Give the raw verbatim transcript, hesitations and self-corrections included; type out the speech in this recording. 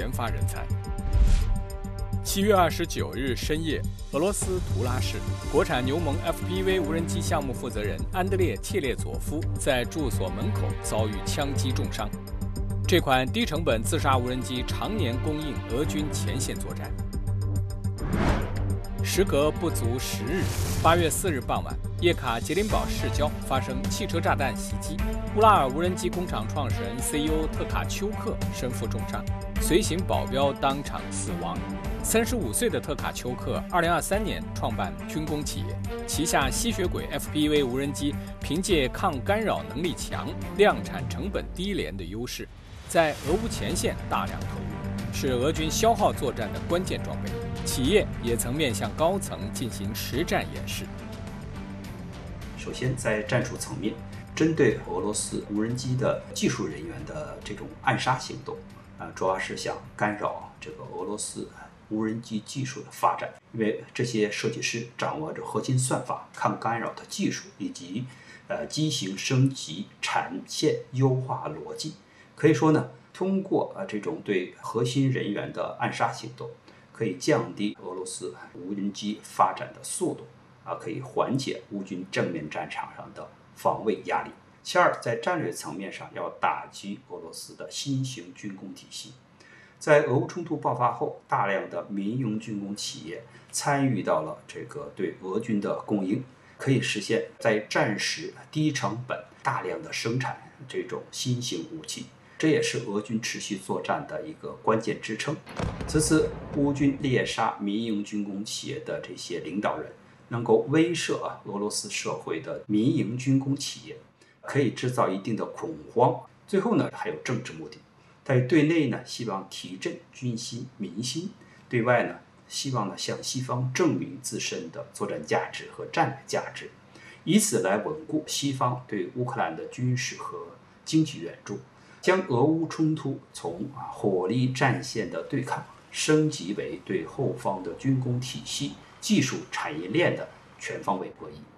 研发人才。七月二十九日深夜，俄罗斯图拉市国产牛盟 F P V 无人机项目负责人安德烈·切列佐夫在住所门口遭遇枪击重伤。这款低成本自杀无人机常年供应俄军前线作战。时隔不足十日，八月四日傍晚，叶卡捷琳堡市郊发生汽车炸弹袭击，乌拉尔无人机工厂创始人 C E O 特卡丘克身负重伤，随行保镖当场死亡。三十五岁的特卡丘克，二零二三年创办军工企业，旗下吸血鬼 F P V 无人机凭借抗干扰能力强、量产成本低廉的优势，在俄乌前线大量投入，是俄军消耗作战的关键装备。企业也曾面向高层进行实战演示。 首先，在战术层面，针对俄罗斯无人机的技术人员的这种暗杀行动，啊、呃，主要是想干扰这个俄罗斯无人机技术的发展，因为这些设计师掌握着核心算法、抗干扰的技术以及呃机型升级、产线优化逻辑。可以说呢，通过呃这种对核心人员的暗杀行动，可以降低俄罗斯无人机发展的速度，啊，可以缓解乌军正面战场上的防卫压力。其二，在战略层面上要打击俄罗斯的新型军工体系。在俄乌冲突爆发后，大量的民营军工企业参与到了这个对俄军的供应，可以实现在战时低成本、大量的生产这种新型武器。这也是俄军持续作战的一个关键支撑。此次乌军猎杀民营军工企业的这些领导人，能够威慑俄罗斯社会的民营军工企业，可以制造一定的恐慌。最后呢，还有政治目的。在对内呢，希望提振军心民心；对外呢，希望呢向西方证明自身的作战价值和战略价值，以此来稳固西方对乌克兰的军事和经济援助。将俄乌冲突从火力战线的对抗升级为对后方的军工体系、技术产业链的全方位博弈。